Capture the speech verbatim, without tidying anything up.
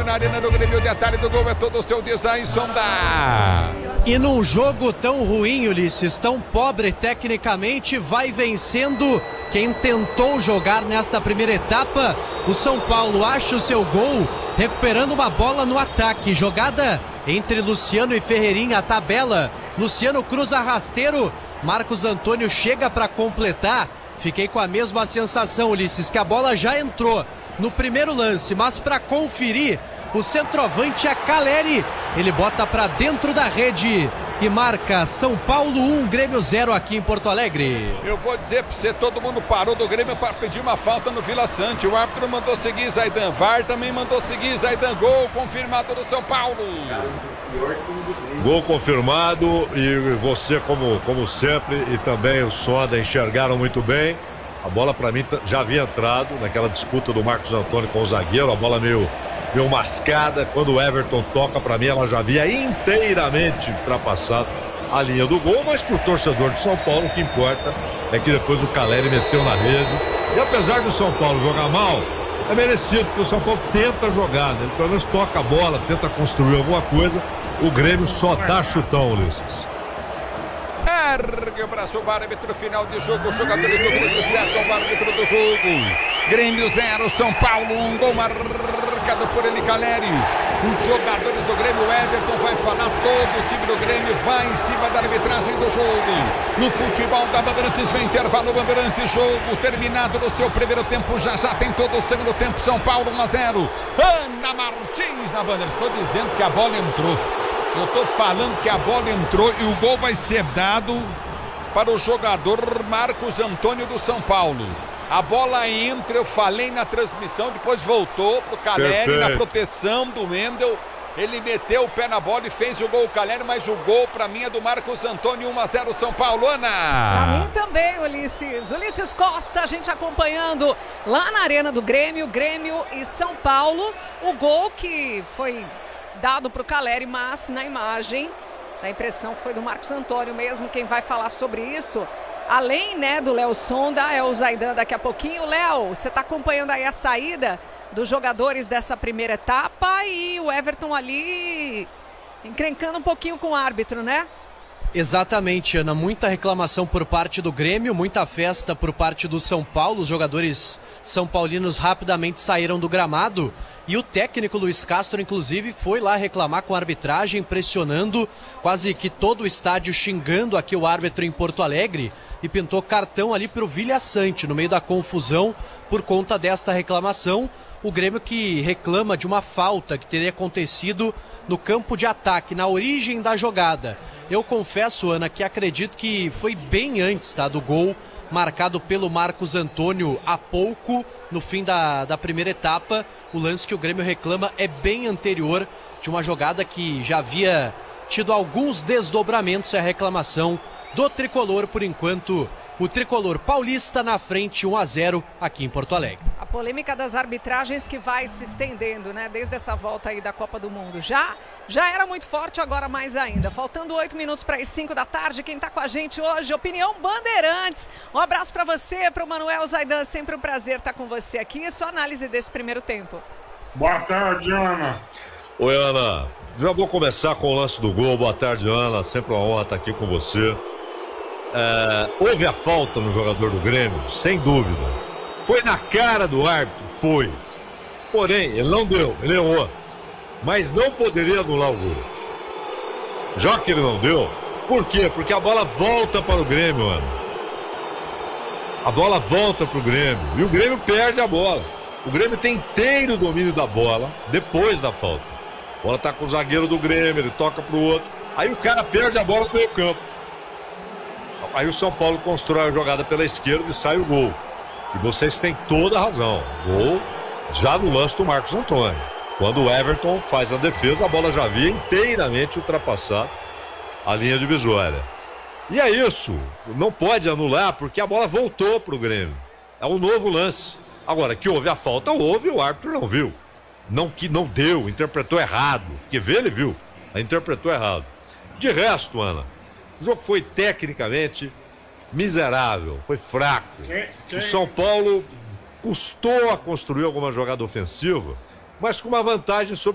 na Arena do Grêmio. O detalhe do gol é todo o seu design, Sonda. E num jogo tão ruim, Ulisses, tão pobre tecnicamente, vai vencendo quem tentou jogar nesta primeira etapa. O São Paulo acha o seu gol, recuperando uma bola no ataque. Jogada entre Luciano e Ferreirinha, a tabela. Luciano cruza rasteiro, Marcos Antônio chega para completar. Fiquei com a mesma sensação, Ulisses, que a bola já entrou no primeiro lance, mas para conferir, o centroavante é Caleri. Ele bota para dentro da rede e marca São Paulo um, Grêmio zero aqui em Porto Alegre. Eu vou dizer para você, todo mundo parou do Grêmio para pedir uma falta no Vila Sante. O árbitro mandou seguir Zaidan. V A R também mandou seguir Zaidan. Gol confirmado do São Paulo. Gol confirmado e você, como, como sempre, e também o Sonda enxergaram muito bem. A bola para mim já havia entrado naquela disputa do Marcos Antônio com o zagueiro. A bola meio... meio mascada, quando o Everton toca para mim, ela já havia inteiramente ultrapassado a linha do gol, mas pro torcedor de São Paulo o que importa é que depois o Caleri meteu na rede, e apesar do São Paulo jogar mal, é merecido, porque o São Paulo tenta jogar, né? Ele pelo menos toca a bola, tenta construir alguma coisa. O Grêmio só dá chutão, Ulisses. Ergue o braço, o árbitro, final de jogo, os jogadores do Grêmio cercam o árbitro do jogo. Grêmio zero, São Paulo um, gol marcado por ele, Caleri. Os jogadores do Grêmio, Everton vai falar, todo o time do Grêmio vai em cima da arbitragem do jogo. No futebol da Bandeirantes, vem intervalo, Bandeirantes, jogo terminado no seu primeiro tempo, já já tem todo o segundo tempo, São Paulo um a zero. Ana Martins na Bandeirantes, estou dizendo que a bola entrou. Eu estou falando que a bola entrou e o gol vai ser dado para o jogador Marcos Antônio do São Paulo. A bola entra, eu falei na transmissão, depois voltou para o Caleri, na proteção do Wendel. Ele meteu o pé na bola e fez o gol, o Caleri, mas o gol para mim é do Marcos Antônio, um a zero São Paulo. Ana! Para mim também, Ulisses. Ulisses Costa, a gente acompanhando lá na Arena do Grêmio, Grêmio e São Paulo. O gol que foi dado para o Caleri, mas na imagem dá a impressão que foi do Marcos Antônio mesmo. Quem vai falar sobre isso, além, né, do Léo Sonda, é o Zaidan daqui a pouquinho. Léo, você está acompanhando aí a saída dos jogadores dessa primeira etapa e o Everton ali encrencando um pouquinho com o árbitro, né? Exatamente, Ana, muita reclamação por parte do Grêmio, muita festa por parte do São Paulo. Os jogadores são paulinos rapidamente saíram do gramado e o técnico Luiz Castro, inclusive, foi lá reclamar com a arbitragem, pressionando, quase que todo o estádio xingando aqui o árbitro em Porto Alegre, e pintou cartão ali para o Vila Sante, no meio da confusão por conta desta reclamação. O Grêmio que reclama de uma falta que teria acontecido no campo de ataque, na origem da jogada. Eu confesso, Ana, que acredito que foi bem antes, tá, do gol marcado pelo Marcos Antônio há pouco, no fim da, da primeira etapa. O lance que o Grêmio reclama é bem anterior, de uma jogada que já havia tido alguns desdobramentos. É a reclamação do tricolor, por enquanto. O tricolor paulista na frente, um a zero aqui em Porto Alegre. A polêmica das arbitragens que vai se estendendo, né? Desde essa volta aí da Copa do Mundo. Já, já era muito forte, agora mais ainda. Faltando oito minutos para as cinco da tarde. Quem está com a gente hoje, Opinião Bandeirantes. Um abraço para você, para o Manuel Zaidan. Sempre um prazer estar com você aqui. Sua análise desse primeiro tempo. Boa tarde, Ana. Oi, Ana. Já vou começar com o lance do gol. Boa tarde, Ana. Sempre uma honra estar aqui com você. É, houve a falta no jogador do Grêmio, sem dúvida. Foi na cara do árbitro? Foi. Porém, ele não deu, ele errou. Mas não poderia anular o gol. Já que ele não deu, por quê? Porque a bola volta para o Grêmio, Ana. A bola volta para o Grêmio. E o Grêmio perde a bola. O Grêmio tem inteiro domínio da bola depois da falta. A bola está com o zagueiro do Grêmio, ele toca para o outro. Aí o cara perde a bola no meio campo. Aí o São Paulo constrói a jogada pela esquerda e sai o gol. E vocês têm toda a razão. Gol já no lance do Marcos Antônio. Quando o Everton faz a defesa, a bola já havia inteiramente ultrapassado a linha divisória. E é isso. Não pode anular porque a bola voltou para o Grêmio. É um novo lance. Agora, que houve a falta, houve, o árbitro não viu. Não que não deu, interpretou errado. Que vê, ele viu. Interpretou errado. De resto, Ana, o jogo foi tecnicamente miserável, foi fraco. Quem, quem... O São Paulo custou a construir alguma jogada ofensiva, mas com uma vantagem sobre